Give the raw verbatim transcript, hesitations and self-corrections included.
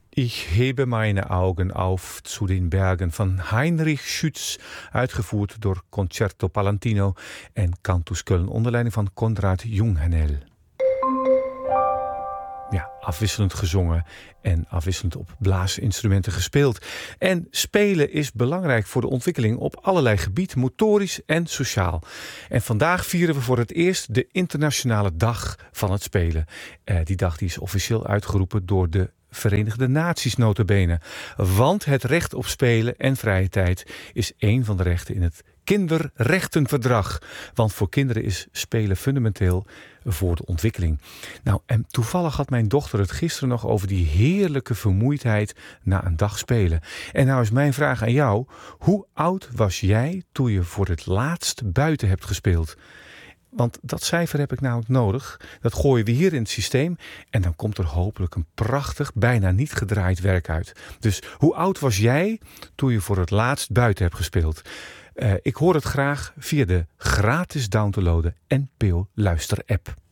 Ich hebe meine Augen auf zu den Bergen van Heinrich Schütz, uitgevoerd door Concerto Palantino en Cantus Köln onder leiding van Konrad Junghänel. Ja, afwisselend gezongen en afwisselend op blaasinstrumenten gespeeld. En spelen is belangrijk voor de ontwikkeling op allerlei gebieden, motorisch en sociaal. En vandaag vieren we voor het eerst de Internationale Dag van het Spelen. Uh, die dag die is officieel uitgeroepen door de Verenigde Naties nota bene. Want het recht op spelen en vrije tijd is één van de rechten in het Kinderrechtenverdrag. Want voor kinderen is spelen fundamenteel voor de ontwikkeling. Nou, en toevallig had mijn dochter het gisteren nog over die heerlijke vermoeidheid na een dag spelen. En nou is mijn vraag aan jou. Hoe oud was jij toen je voor het laatst buiten hebt gespeeld? Want dat cijfer heb ik namelijk nodig. Dat gooien we hier in het systeem. En dan komt er hopelijk een prachtig, bijna niet gedraaid werk uit. Dus hoe oud was jij toen je voor het laatst buiten hebt gespeeld? Uh, ik hoor het graag via de gratis down te loaden N P O Luister app.